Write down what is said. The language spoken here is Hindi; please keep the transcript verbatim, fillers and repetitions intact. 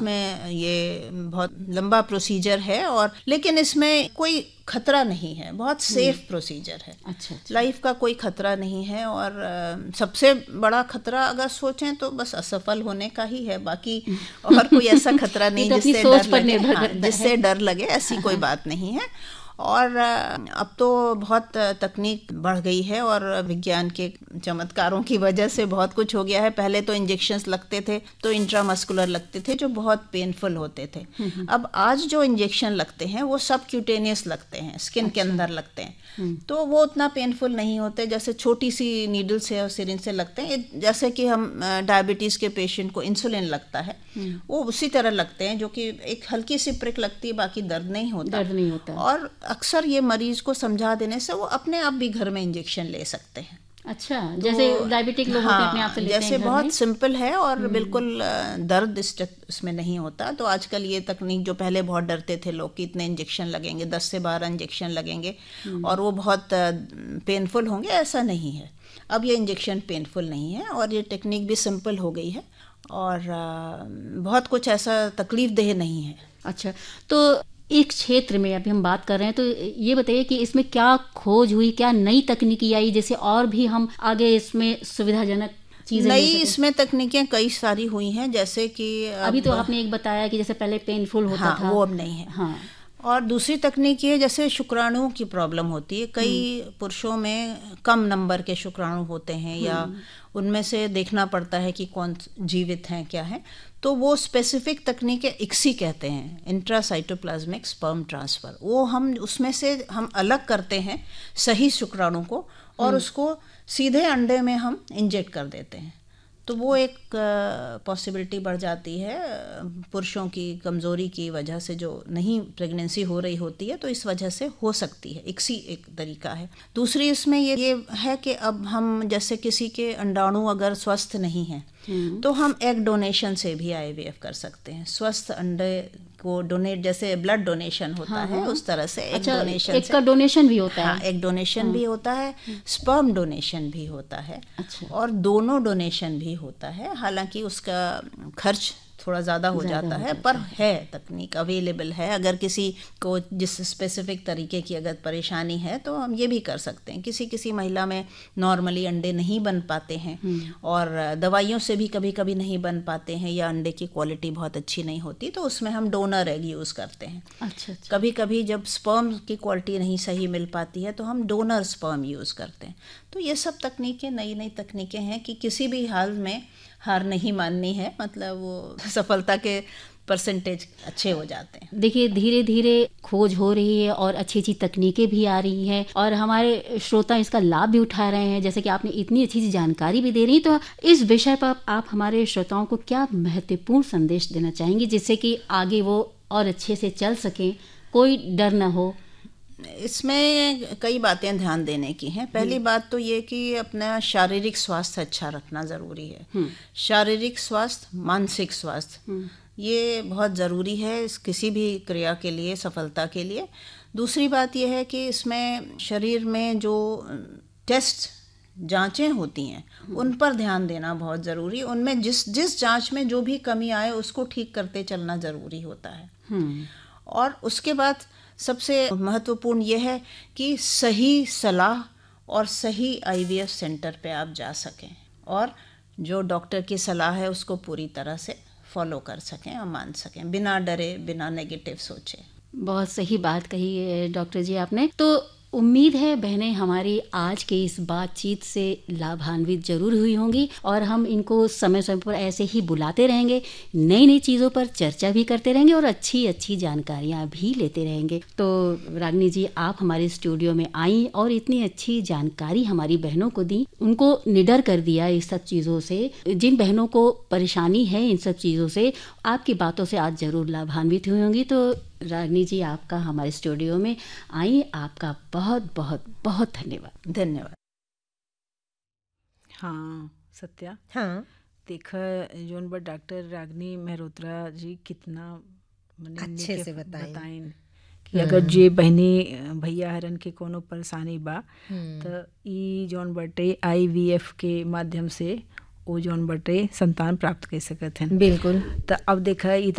इसमें ये बहुत लंबा प्रोसीजर है, और लेकिन इसमें कोई खतरा नहीं है, बहुत सेफ प्रोसीजर है। अच्छा, अच्छा। लाइफ का कोई खतरा नहीं है, और आ, सबसे बड़ा खतरा अगर सोचें तो बस असफल होने का ही है, बाकी और कोई ऐसा खतरा नहीं तो जिससे सोच डर पर लगे। निर्भर हाँ, करता जिससे है। डर लगे ऐसी कोई बात नहीं है। और अब तो बहुत तकनीक बढ़ गई है, और विज्ञान के चमत्कारों की वजह से बहुत कुछ हो गया है। पहले तो इंजेक्शंस लगते थे तो इंट्रामस्कुलर लगते थे जो बहुत पेनफुल होते थे। अब आज जो इंजेक्शन लगते हैं वो सब क्यूटेनियस लगते हैं, स्किन के अंदर लगते हैं, तो वो उतना पेनफुल नहीं होते जैसे छोटी सी नीडल से और सिरिंज से लगते हैं। जैसे कि हम डायबिटीज़ के पेशेंट को इंसुलिन लगता है, वो उसी तरह लगते हैं, जो कि एक हल्की सी प्रिक लगती है, बाकी दर्द नहीं होता दर्द नहीं होता और अक्सर ये मरीज को समझा देने से वो अपने आप भी घर में इंजेक्शन ले सकते हैं। अच्छा, तो जैसे डायबिटिक लोग हाँ, होते हैं अपने आप से लेते जैसे हैं घर बहुत में? सिंपल है, और बिल्कुल दर्द इस इसमें नहीं होता। तो आजकल ये तकनीक, जो पहले बहुत डरते थे लोग कि इतने इंजेक्शन लगेंगे, दस से बारह इंजेक्शन लगेंगे और वो बहुत पेनफुल होंगे, ऐसा नहीं है। अब ये इंजेक्शन पेनफुल नहीं है, और ये टेक्निक भी सिंपल हो गई है, और बहुत कुछ ऐसा तकलीफ देह नहीं है। अच्छा, तो एक क्षेत्र में अभी हम बात कर रहे हैं, तो ये बताइए कि इसमें क्या खोज हुई, क्या नई तकनीकी आई जिससे और भी हम आगे इसमें सुविधाजनक चीजें नई इसमें तकनीकें कई सारी हुई हैं, जैसे कि अभी तो आपने एक बताया कि जैसे पहले पेनफुल होता हाँ, था, वो अब नहीं है। हाँ। और दूसरी तकनीक ये, जैसे शुक्राणुओं की प्रॉब्लम होती है, कई पुरुषों में कम नंबर के शुक्राणु होते हैं, या उनमें से देखना पड़ता है कि कौन जीवित हैं क्या है, तो वो स्पेसिफिक तकनीक इक्सी कहते हैं, इंट्रासाइटोप्लाज्मिक स्पर्म ट्रांसफ़र। वो हम उसमें से हम अलग करते हैं सही शुक्राणु को, और उसको सीधे अंडे में हम इंजेक्ट कर देते हैं, तो वो एक पॉसिबिलिटी बढ़ जाती है पुरुषों की कमज़ोरी की वजह से, जो नहीं प्रेगनेंसी हो रही होती है, तो इस वजह से हो सकती है। इक्सी एक तरीका है। दूसरी इसमें ये ये है कि अब हम जैसे किसी के अंडाणु अगर स्वस्थ नहीं हैं, तो हम एग डोनेशन से भी आईवीएफ कर सकते हैं। स्वस्थ अंडे को डोनेट, जैसे ब्लड डोनेशन होता हाँ, है हाँ। उस तरह से एग डोनेशन एक का डोनेशन भी होता हाँ, है। एग डोनेशन हाँ। भी होता है, स्पर्म डोनेशन भी होता है। अच्छा। और दोनों डोनेशन भी होता है। हालांकि उसका खर्च थोड़ा ज़्यादा हो जाता है, पर है तकनीक अवेलेबल है। अगर किसी को जिस स्पेसिफिक तरीके की अगर परेशानी है तो हम ये भी कर सकते हैं। किसी किसी महिला में नॉर्मली अंडे नहीं बन पाते हैं, और दवाइयों से भी कभी कभी नहीं बन पाते हैं, या अंडे की क्वालिटी बहुत अच्छी नहीं होती, तो उसमें हम डोनर एग यूज़ करते हैं। अच्छा, अच्छा। कभी कभी जब स्पर्म की क्वालिटी नहीं सही मिल पाती है तो हम डोनर स्पर्म यूज़ करते हैं। तो ये सब तकनीकें नई नई तकनीकें हैं कि किसी भी हाल में हार नहीं माननी है, मतलब वो सफलता के परसेंटेज अच्छे हो जाते हैं। देखिए, धीरे धीरे खोज हो रही है और अच्छी अच्छी तकनीकें भी आ रही हैं, और हमारे श्रोता इसका लाभ भी उठा रहे हैं। जैसे कि आपने इतनी अच्छी जानकारी भी दे रही, तो इस विषय पर आप हमारे श्रोताओं को क्या महत्वपूर्ण संदेश देना चाहेंगी, जिससे कि आगे वो और अच्छे से चल सकें, कोई डर ना हो? इसमें कई बातें ध्यान देने की हैं। पहली बात तो ये कि अपना शारीरिक स्वास्थ्य अच्छा रखना ज़रूरी है। शारीरिक स्वास्थ्य, मानसिक स्वास्थ्य, ये बहुत ज़रूरी है इस किसी भी क्रिया के लिए, सफलता के लिए। दूसरी बात यह है कि इसमें शरीर में जो टेस्ट जांचें होती हैं उन पर ध्यान देना बहुत ज़रूरी है। उनमें जिस जिस जांच में जो भी कमी आए उसको ठीक करते चलना ज़रूरी होता है। और उसके बाद सबसे महत्वपूर्ण यह है कि सही सलाह और सही आईवीएफ सेंटर पे आप जा सकें, और जो डॉक्टर की सलाह है उसको पूरी तरह से फॉलो कर सकें और मान सकें, बिना डरे, बिना नेगेटिव सोचे। बहुत सही बात कही है डॉक्टर जी आपने। तो उम्मीद है बहनें हमारी आज के इस बातचीत से लाभान्वित जरूर हुई होंगी, और हम इनको समय समय पर ऐसे ही बुलाते रहेंगे, नई नई चीज़ों पर चर्चा भी करते रहेंगे और अच्छी अच्छी जानकारियाँ भी लेते रहेंगे। तो रागिनी जी, आप हमारे स्टूडियो में आई और इतनी अच्छी जानकारी हमारी बहनों को दी, उनको निडर कर दिया इस सब चीज़ों से। जिन बहनों को परेशानी है इन सब चीज़ों से, आपकी बातों से आज ज़रूर लाभान्वित हुई होंगी। तो रागिनी जी, आपका हमारे स्टूडियो में आई, आपका बहुत बहुत बहुत धन्यवाद। धन्यवाद। हाँ सत्या, हाँ देखा जोन पर डॉक्टर रागिनी मेहरोत्रा जी कितना अच्छे से बताइन कि अगर जे बहनी भैया हरन के कोनो परेशानी बा तो ई जोन बटे आईवीएफ के माध्यम से वो जोन बटे संतान प्राप्त कर सकते हैं। बिल्कुल। तो अब देखा